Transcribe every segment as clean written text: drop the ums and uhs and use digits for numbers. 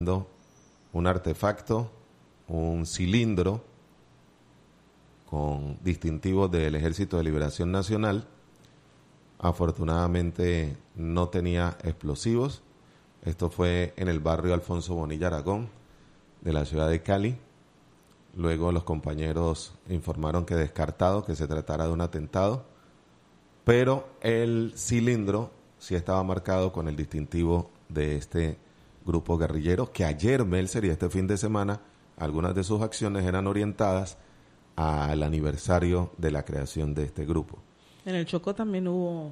un artefacto, un cilindro con distintivos del Ejército de Liberación Nacional. Afortunadamente no tenía explosivos. Esto fue en el barrio Alfonso Bonilla Aragón de la ciudad de Cali. Luego los compañeros informaron que descartado que se tratara de un atentado, pero el cilindro sí estaba marcado con el distintivo de este grupo guerrillero, que ayer, Melser, y este fin de semana, algunas de sus acciones eran orientadas al aniversario de la creación de este grupo. En el Chocó también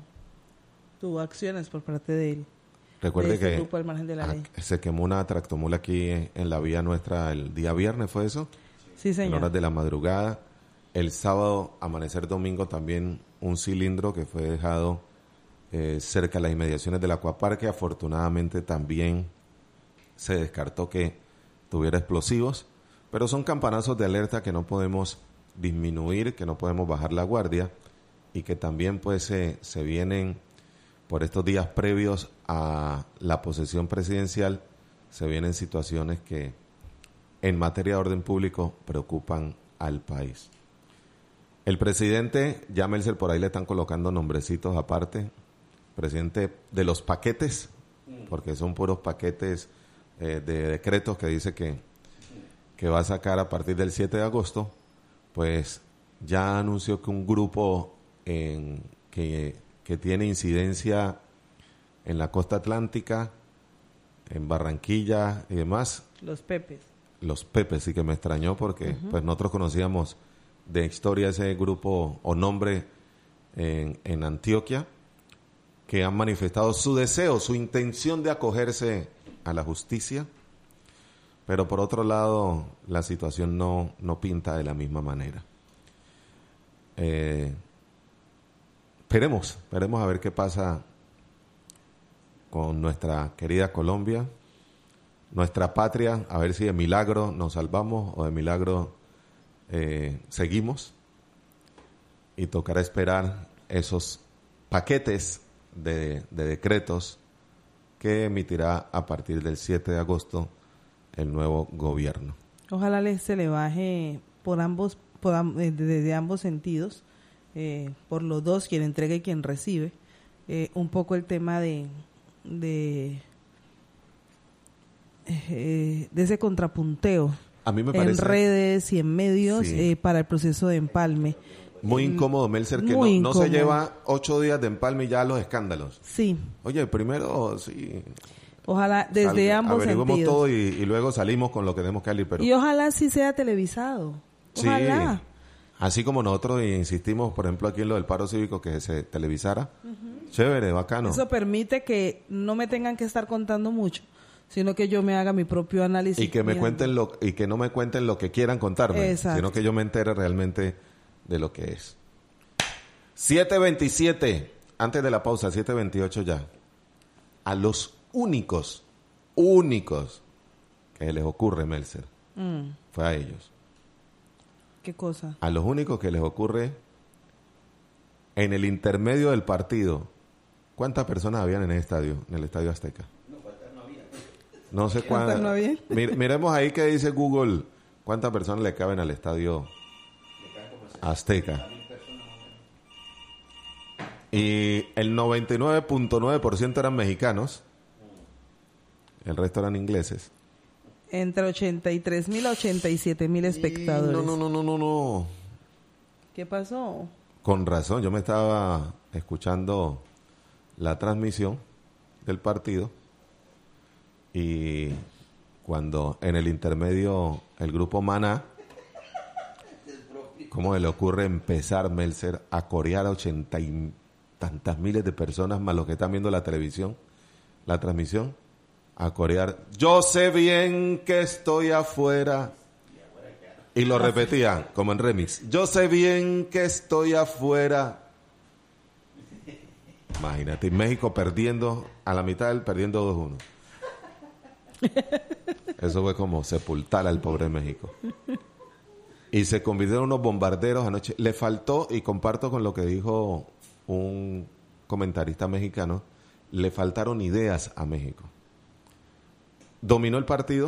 tuvo acciones por parte de él. Recuerde este que grupo al margen de la ley. Se quemó una tractomula aquí en la vía nuestra el día viernes, ¿fue eso? Sí, señor. En horas de la madrugada. El sábado, amanecer domingo, también un cilindro que fue dejado cerca de las inmediaciones del Acuaparque. Afortunadamente también se descartó que tuviera explosivos, pero son campanazos de alerta que no podemos disminuir, que no podemos bajar la guardia, y que también pues se vienen por estos días previos a la posesión presidencial, se vienen situaciones que en materia de orden público preocupan al país. El presidente, ya Melser, por ahí le están colocando nombrecitos aparte, presidente de los paquetes, porque son puros paquetes de decretos que dice que va a sacar a partir del 7 de agosto, pues ya anunció que un grupo que tiene incidencia en la costa atlántica, en Barranquilla y demás. Los Pepes. Los Pepes, sí, que me extrañó porque pues nosotros conocíamos de historia ese grupo o nombre en Antioquia, que han manifestado su deseo, su intención de acogerse a la justicia, pero por otro lado la situación no pinta de la misma manera. Esperemos a ver qué pasa con nuestra querida Colombia, nuestra patria, a ver si de milagro nos salvamos o de milagro seguimos, y tocará esperar esos paquetes de decretos que emitirá a partir del 7 de agosto el nuevo gobierno. Ojalá se le baje desde ambos sentidos, por los dos, quien entrega y quien recibe, un poco el tema de ese contrapunteo a mí me parece, en redes y en medios, sí, para el proceso de empalme. Muy incómodo, Melser, que no se lleva 8 días de empalme y ya los escándalos. Sí. Oye, primero, sí. Ojalá desde ambos averiguemos sentidos. Todo y luego salimos con lo que tenemos que salir. Pero y ojalá sí sea televisado. Ojalá. Sí. Así como nosotros insistimos, por ejemplo, aquí en lo del paro cívico, que se televisara. Chévere, bacano. Eso permite que no me tengan que estar contando mucho, sino que yo me haga mi propio análisis. Y que me cuenten y que no me cuenten lo que quieran contarme. Exacto. Sino que yo me entere realmente de lo que es. 7:27, antes de la pausa, 7:28 ya. A los únicos que les ocurre, Melser, fue a ellos. ¿Qué cosa? A los únicos que les ocurre en el intermedio del partido. ¿Cuántas personas habían en el estadio Azteca? No sé cuántas. ¿No había? Miremos ahí que dice Google cuántas personas le caben al estadio Azteca. Y el 99.9% eran mexicanos. El resto eran ingleses. Entre 83,000 a 87,000 espectadores. No. ¿Qué pasó? Con razón, yo me estaba escuchando la transmisión del partido y cuando en el intermedio el grupo Maná, ¿cómo le ocurre empezar, Melser, a corear a 80 y tantas miles de personas más los que están viendo la televisión, la transmisión? A corear, yo sé bien que estoy afuera. Y lo repetían, como en remix. Yo sé bien que estoy afuera. Imagínate, y México perdiendo, a la mitad perdiendo 2-1. Eso fue como sepultar al pobre México. Y se convirtieron en unos bombarderos anoche. Le faltó, y comparto con lo que dijo un comentarista mexicano, le faltaron ideas a México. dominó el partido,